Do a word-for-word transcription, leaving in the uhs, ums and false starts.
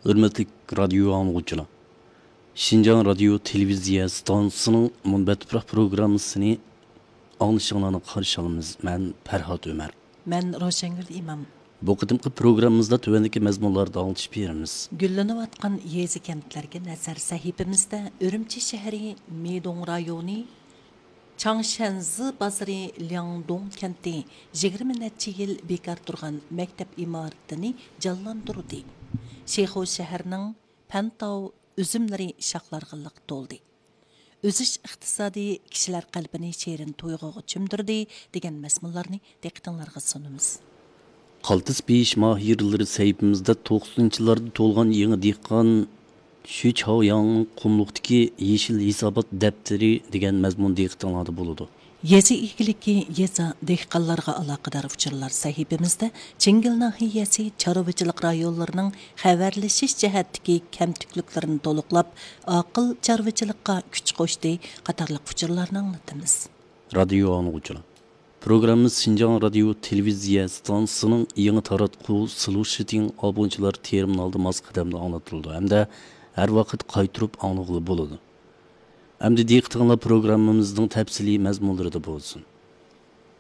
Hürmetlik radyo anlıqçılar. Şinjan Radyo Televiziya stansiyasının munbetprah programmasını anlaşılanı qarşı alımız. Ben Ferhat Ömer. Ben Roşengül İmam. Bu qıtımqı programımızda tövendeki mezmunlarda anlatışıp berimiz. Güllenip atqan yezi kentlerge nazar sahipimizde Ürümçi şehri Meydong rayonu Changshanzi bazarı Liangdong kenti yigirma necha yil bekar turgan maktab imoratini jonlantirdi. Sheyxo shaharning Pantav üzümleri şaqlarg'iliq to'ldi. O'zish iqtisodiy kishilar qalbini sherin to'yg'uga cho'mdirdi degan mazmunlarni diqqatinglarga sunamiz. Qaltis besh mahirlari sayfimizda to'qsoninchi yillarda to'lgan yangi dehqon shu Chaoyang qumluqdagi yeshil hisobot daftari degan mazmun diqqatinglarda bo'ladi. Yezi ilgiliki yeza dehqonlarga aloqador uchurlar sahifimizda Chingil nahiyasi chorvachilik rayonlarining xabarlashish jihatdagi kamtikliklarini to'liqlab, aql chorvachilikqa kuch qo'shdi qatorliq uchurlarni anglatamiz. Radyo anlıqçılar. Programımız Şinjan Radyo Televiziya stansiyasının yangi taratqu solution abonchilar terminalda mos qadamda anlatıldı. Hem de her vaqt qaytirib anlıqlı bo'ladi. Hem de diqqatinglar programmamızning tafsiliy mazmunlarida bo'lsin.